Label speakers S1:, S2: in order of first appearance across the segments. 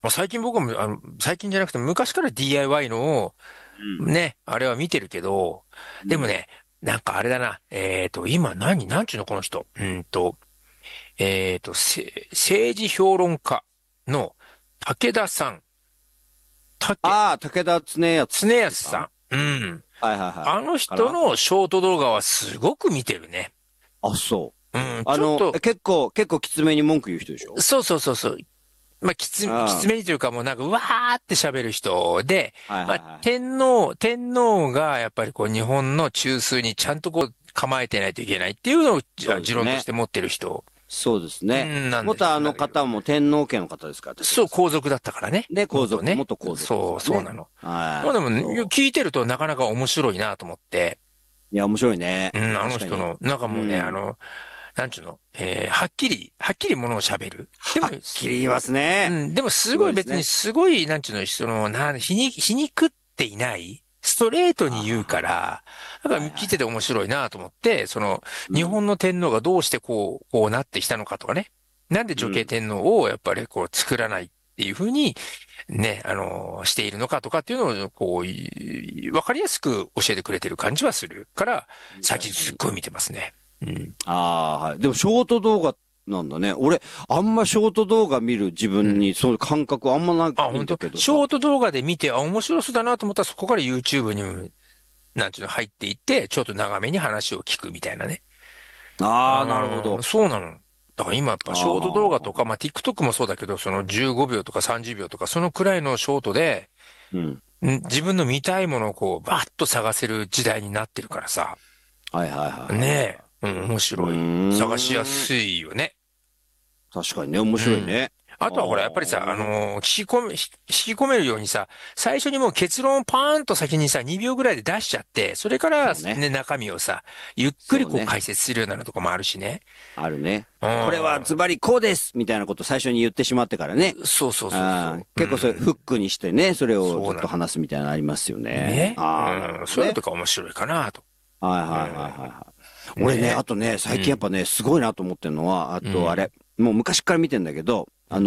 S1: まあ、最近僕も、最近じゃなくて昔から DIY の、ね、あれは見てるけど、
S2: うん。うん。
S1: でもね、なんかあれだな。今なんちゅうのこの人。政治評論家の武田さん。
S2: ああ、武田恒
S1: 常
S2: 康さん。
S1: 康さん。うん。
S2: はいはいはい。
S1: あの人
S2: から、
S1: のショート動画はすごく見てるね。
S2: あ、そう。
S1: うん、ちょっと、
S2: 結構きつめに文句言う人でしょ？
S1: そうそうそうそう。まあ、きつ
S2: あ
S1: めにというかもうなんか、うわーって喋る人で、
S2: あ、はい
S1: まあ、
S2: はいはい。
S1: 天皇がやっぱりこう日本の中枢にちゃんとこう構えてないといけないっていうのを
S2: そうですね。
S1: 持論として持ってる人、
S2: そうですね。
S1: なんです。
S2: 元あの
S1: なんだけど。
S2: 方も天皇家の方ですから、武
S1: そう、
S2: 田さん。
S1: 皇族だったからね。
S2: ね、
S1: ね。
S2: 元皇族です
S1: そう、
S2: からね。
S1: そうなの。まあ
S2: はい。
S1: でも、
S2: そ
S1: 聞いてるとなかなか面白いなと思って、
S2: う。いや、面白いね。
S1: うん、あの
S2: 確かに。
S1: 人の、なんかもうね、
S2: うん。
S1: なんちゅうの、はっきりものを喋る。でも、
S2: はっきり言いますね。
S1: でもす
S2: す
S1: ごい別に
S2: ごいですね。
S1: すごい、なんちゅうの、皮肉っていない、ストレート
S2: は
S1: に言うか
S2: ははは。
S1: ら、だから聞いてて
S2: はいはいはい。
S1: 面白いなと思って、日
S2: うん。
S1: 本の天皇がどうしてこうなってきたのかとかね。なんで女系
S2: うん。
S1: 天皇をやっぱりこう作らないっていうふうに、ね、しているのかとかっていうのを、わかりやすく教えてくれてる感じはするから、最近
S2: 確かに。
S1: すっごい見てますね。うん。
S2: ああ、はい。でも、ショート動画なんだね。俺、あんまショート動画見る自
S1: うん。
S2: 分に、そういう感覚あんまな
S1: あ、
S2: いんだ
S1: 本当
S2: けどさ。
S1: ショート動画で見て、あ、面白そうだなと思ったらそこから YouTube にも、なんていうの、入っていって、ちょっと長めに話を聞くみたいなね。
S2: ああ、なるほど。
S1: そうなの。だから今やっぱショート動画とか、
S2: ああ、
S1: まあ TikTok もそうだけど、その15秒とか30秒とか、そのくらいのショートで、
S2: うん。
S1: 自分の見たいものをこう、バッと探せる時代になってるからさ。
S2: はいはいはいはい
S1: ね
S2: は
S1: え。うん、面
S2: い。う
S1: 白い。探しや
S2: ーん。
S1: すいよね。
S2: 確かにね、面
S1: うん。
S2: 白いね。
S1: あ
S2: あ
S1: とはほら、やっぱりさ、
S2: あ。
S1: 引き込めるようにさ、最初にもう結論をパーンと先にさ、2秒ぐらいで出しちゃって、それから
S2: そうね。
S1: ね、中身をさ、ゆっくりこう
S2: そうね。
S1: 解説するようなのとかもあるしね。
S2: あるね。
S1: う
S2: これはズバリこうですみたいなこと最初に言ってしまってからね。
S1: そうそうそう
S2: ああ、
S1: そう。う
S2: 結構それフッ
S1: ん。
S2: クにしてね、それをずっと
S1: そうなの。
S2: 話すみたいなのありますよね。
S1: ね。
S2: ああ、なる
S1: うん。
S2: ほどね。
S1: そういうのとか面白いかなと。
S2: はいはい
S1: う
S2: はいはい
S1: ん。
S2: はい。俺ね、
S1: ね。
S2: あとね、
S1: うん。
S2: 最近やっぱね、すごいなと思ってるのは、あとあれ、
S1: うん。
S2: もう昔から見てんだけど、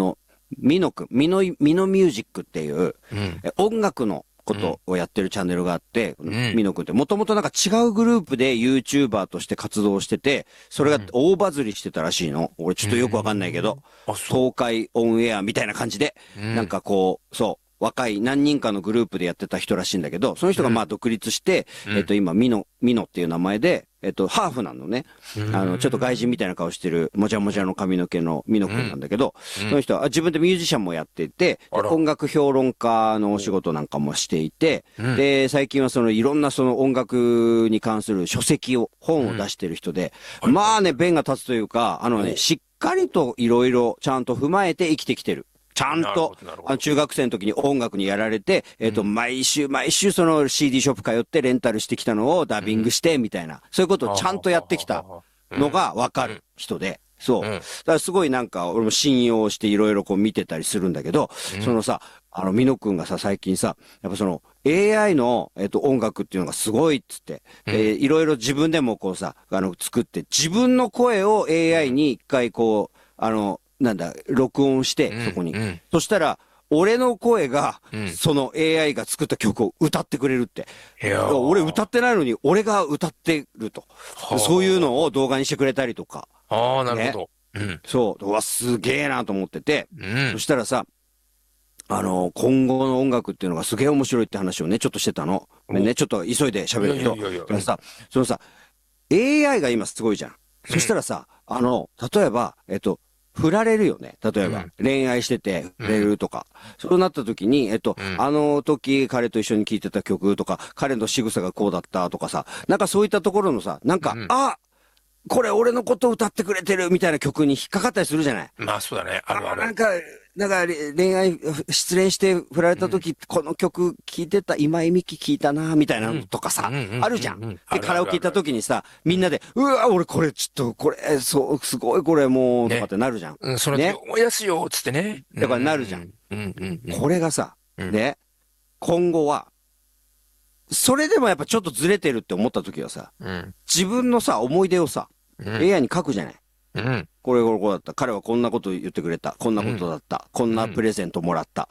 S2: ミノミュージックっていう、
S1: うん。
S2: 音楽のこ
S1: うん。
S2: とをやってるチャンネルがあって、この
S1: うん。
S2: ミノ君ってもともとなんか違うグループで YouTuber として活動してて、それが
S1: うん。
S2: 大バズりしてたらしいの。俺ちょ
S1: う
S2: っとよくわかんないけど、
S1: ん。あ、そ
S2: 東海オンエアみたいな感じで、
S1: う。うん。
S2: なんかこう、そう、若い何人かのグループでやってた人らしいんだけど、その人がまあ
S1: うん。
S2: 独立して、
S1: うん。
S2: 今、ミノっていう名前で、ハーフなのね。
S1: う
S2: ちょっと外人み
S1: ん。
S2: たいな顔してる、もじゃもじゃの髪の毛のミノ君な
S1: うん。
S2: んだけど、
S1: うん。
S2: その人は自分でミュージシャンもやっていて、で、
S1: あら。
S2: 音楽評論家のお仕
S1: お
S2: 事なんかもしていて、
S1: うん。
S2: で、最近はそのいろんなその音楽に関する本
S1: うん。
S2: を出してる人で、
S1: はいはい。
S2: まあね、弁が立つというか、
S1: お、
S2: しっかりといろいろちゃんと踏まえて生きてきてる。ちゃんと、
S1: なるほど、なるほど。
S2: 中学生の時に音楽にやられて、
S1: うん。
S2: 毎週その CD ショップ通ってレンタルしてきたのをダビング
S1: うん。
S2: して、みたいな、そういうことを
S1: はあ、
S2: ちゃんと
S1: はあはあは
S2: やってきた
S1: あはあ。う
S2: の
S1: ん。
S2: がわかる
S1: うん。
S2: 人で、そう。だ
S1: うん。
S2: からすごいなんか、俺も信用していろいろこう見てたりするんだけど、
S1: うん。
S2: そのさ、ミノ君がさ、最近さ、やっぱその AI の、音楽っていうのがすごいっつって、
S1: うん。
S2: いろいろ自分でもこうさ、作って、自分の声を
S1: う
S2: AI
S1: ん。
S2: に一回こう、録音して、そこ
S1: うん。
S2: に。
S1: うん。
S2: そしたら、俺の声が、
S1: うん。
S2: その AI が作った曲を歌ってくれるって。
S1: いや
S2: 俺歌
S1: ー。
S2: ってないのに、俺が歌ってると。そういうのを
S1: は
S2: 動画にしてくれたりとか。
S1: あ。ああ、なるほ
S2: ね。
S1: ど。うん。
S2: そう。うわ、すげえなと思ってて。
S1: うん。
S2: そしたらさ、今後の音楽っていうのがすげえ面白いって話をね、ちょっとしてたの。ごめん
S1: お、
S2: ね、ちょっと急いで喋
S1: いや
S2: るけど。
S1: いやいやいや、うん。
S2: だからさ、そのさ、AI が今すごいじゃん。
S1: うん。
S2: そしたらさ、例えば、振られるよね。例えば、
S1: うん。
S2: 恋愛してて振れ
S1: うん。
S2: るとか。そうなった時に、
S1: うん。
S2: あの時彼と一緒に聴いてた曲とか、彼の仕草がこうだったとかさ、なんかそういったところのさ、なんか、
S1: うん。
S2: あ、これ俺のこと歌ってくれてるみたいな曲に引っかかったりするじゃない。
S1: まあ、そうだね。あるあ
S2: あ、
S1: る。
S2: なんか恋愛、失恋して振られ
S1: うん。
S2: た時、この曲聴いてた、今井美樹聴いたな、みたいなの
S1: うん。
S2: とかさ、
S1: うん。うん。うん。
S2: あるじゃん。
S1: うん。
S2: で、
S1: ある
S2: カラオケ行った
S1: あるあるある。
S2: 時にさ、
S1: うん。
S2: みんなで、うわ、俺これちょっと、これ、そう、すごいこれもう、とかっ
S1: ね。
S2: てなるじゃん。
S1: うん。その時
S2: ね。
S1: 思い出すよ、つってね。う
S2: だからなるじゃん。
S1: ん。うん。うん。うん。
S2: これがさ、
S1: うん。
S2: ね、今後は、それでもやっぱちょっとずれてるって思った時はさ、
S1: うん。
S2: 自分のさ、思い出をさ、
S1: うん。
S2: AI に書くじゃない。
S1: うん。
S2: これだった。彼はこんなこと言ってくれた。こんな
S1: うん。
S2: ことだった。こんなプレゼントもらった。